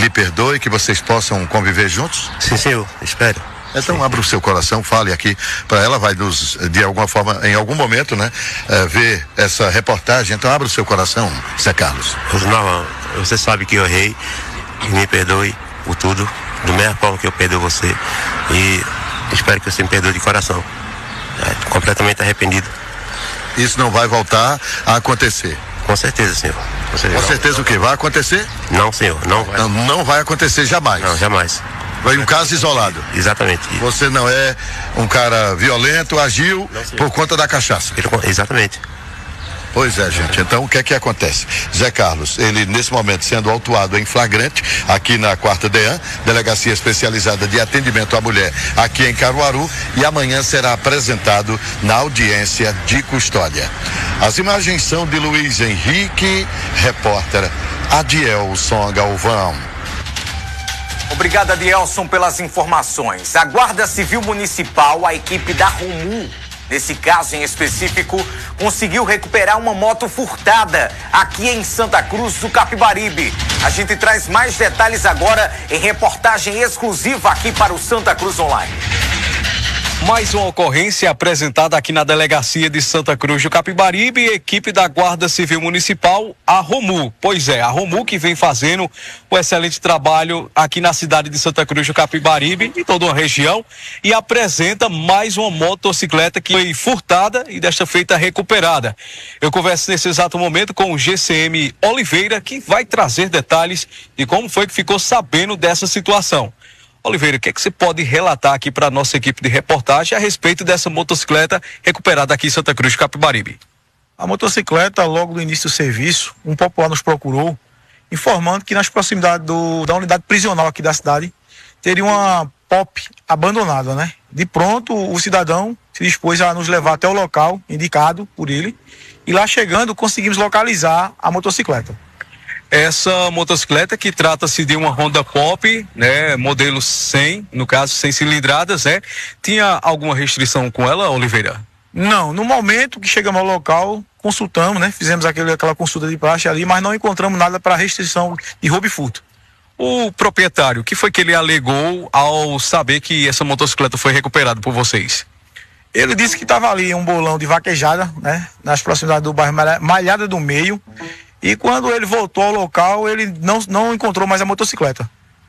lhe perdoe, que vocês possam conviver juntos? Sim, senhor, espero. Então abra o seu coração, fale aqui para ela, vai nos, de alguma forma, em algum momento, né, ver essa reportagem. Então abra o seu coração, Zé Carlos. Não, você sabe que eu errei, e me perdoe por tudo, da mesma forma que eu perdoo você, e espero que você me perdoe de coração. Completamente arrependido. Isso não vai voltar a acontecer? Com certeza, senhor. Com certeza o que vai acontecer? Não, senhor, não vai. Não vai acontecer jamais? Não, jamais. Foi um caso isolado? Exatamente. Você não é um cara violento, agiu por conta da cachaça? Exatamente. Pois é, gente. Então, o que é que acontece? Zé Carlos, ele nesse momento sendo autuado em flagrante aqui na 4ª DEAN, Delegacia Especializada de Atendimento à Mulher, aqui em Caruaru, e amanhã será apresentado na audiência de custódia. As imagens são de Luiz Henrique, repórter Adielson Galvão. Obrigado, Adielson, pelas informações. A Guarda Civil Municipal, a equipe da ROMU, nesse caso em específico, conseguiu recuperar uma moto furtada aqui em Santa Cruz do Capibaribe. A gente traz mais detalhes agora em reportagem exclusiva aqui para o Santa Cruz Online. Mais uma ocorrência apresentada aqui na Delegacia de Santa Cruz do Capibaribe, equipe da Guarda Civil Municipal, a ROMU. Pois é, a ROMU que vem fazendo um excelente trabalho aqui na cidade de Santa Cruz do Capibaribe e toda uma região, e apresenta mais uma motocicleta que foi furtada e desta feita recuperada. Eu converso nesse exato momento com o GCM Oliveira, que vai trazer detalhes de como foi que ficou sabendo dessa situação. Oliveira, o que é que você pode relatar aqui para a nossa equipe de reportagem a respeito dessa motocicleta recuperada aqui em Santa Cruz de Capibaribe? A motocicleta, logo no início do serviço, um popular nos procurou, informando que nas proximidades da unidade prisional aqui da cidade, teria uma Pop abandonada, né? De pronto, o cidadão se dispôs a nos levar até o local indicado por ele, e lá chegando, conseguimos localizar a motocicleta. Essa motocicleta, que trata-se de uma Honda Pop, né, modelo 100, no caso 100 cilindradas, né? Tinha alguma restrição com ela, Oliveira? Não, no momento que chegamos ao local, consultamos, né? Fizemos aquela consulta de praxe ali, mas não encontramos nada para restrição de roubo e furto. O proprietário, o que foi que ele alegou ao saber que essa motocicleta foi recuperada por vocês? Ele disse que estava ali um bolão de vaquejada, né? Nas proximidades do bairro Malhada do Meio. E quando ele voltou ao local, ele não encontrou mais a motocicleta.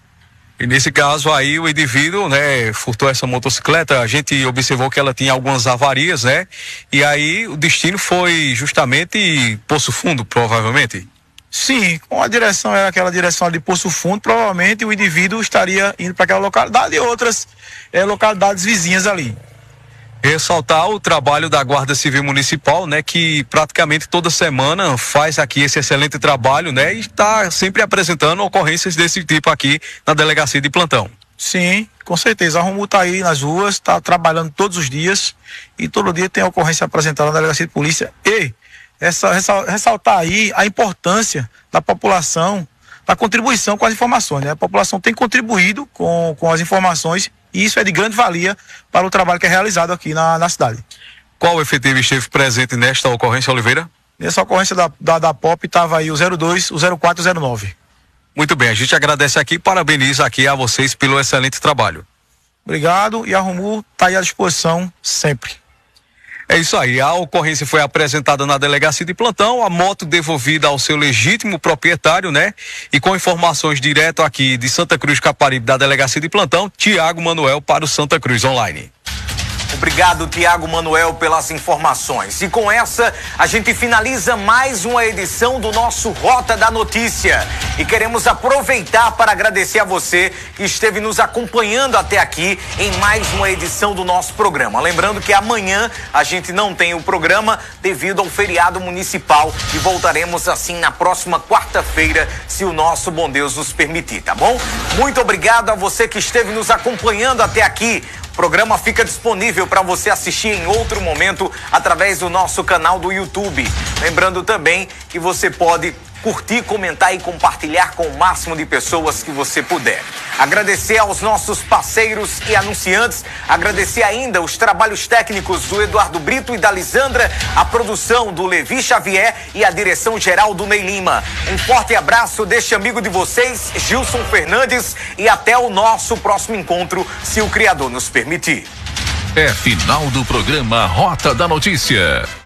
E nesse caso aí, o indivíduo, né, furtou essa motocicleta. A gente observou que ela tinha algumas avarias, né? E aí o destino foi justamente Poço Fundo, provavelmente? Sim, com a direção, era aquela direção ali de Poço Fundo, provavelmente o indivíduo estaria indo para aquela localidade e outras localidades vizinhas ali. Ressaltar o trabalho da Guarda Civil Municipal, né, que praticamente toda semana faz aqui esse excelente trabalho, né, e está sempre apresentando ocorrências desse tipo aqui na delegacia de plantão. Sim, com certeza. A ROMU está aí nas ruas, está trabalhando todos os dias e todo dia tem ocorrência apresentada na delegacia de polícia. E ressaltar aí a importância da população, da contribuição com as informações, né? A população tem contribuído com as informações, e isso é de grande valia para o trabalho que é realizado aqui na cidade. Qual efetivo esteve presente nesta ocorrência, Oliveira? Nessa ocorrência da POP estava aí o 02, o 04 e o 09. Muito bem, a gente agradece aqui e parabeniza aqui a vocês pelo excelente trabalho. Obrigado, e a ROMU está aí à disposição sempre. É isso aí, a ocorrência foi apresentada na delegacia de plantão, a moto devolvida ao seu legítimo proprietário, né? E com informações direto aqui de Santa Cruz Capibaribe, da delegacia de plantão, Tiago Manuel para o Santa Cruz Online. Obrigado, Tiago Manuel, pelas informações. E com essa, a gente finaliza mais uma edição do nosso Rota da Notícia. E queremos aproveitar para agradecer a você que esteve nos acompanhando até aqui em mais uma edição do nosso programa. Lembrando que amanhã a gente não tem o programa devido ao feriado municipal e voltaremos assim na próxima quarta-feira, se o nosso bom Deus nos permitir, tá bom? Muito obrigado a você que esteve nos acompanhando até aqui. O programa fica disponível para você assistir em outro momento através do nosso canal do YouTube. Lembrando também que você pode curtir, comentar e compartilhar com o máximo de pessoas que você puder. Agradecer aos nossos parceiros e anunciantes, agradecer ainda os trabalhos técnicos do Eduardo Brito e da Lisandra, a produção do Levi Xavier e a direção geral do Ney Lima. Um forte abraço deste amigo de vocês, Gilson Fernandes, e até o nosso próximo encontro, se o Criador nos permitir. É final do programa Rota da Notícia.